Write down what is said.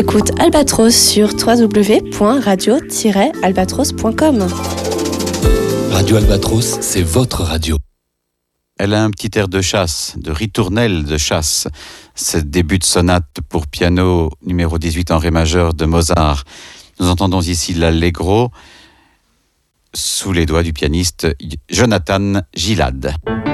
écoutes Albatros sur www.radio-albatros.com. Radio Albatros, c'est votre radio. Elle a un petit air de chasse, de ritournelle de chasse. Ce début de sonate pour piano numéro 18 en ré majeur de Mozart. Nous entendons ici l'allegro sous les doigts du pianiste Jonathan Gilad.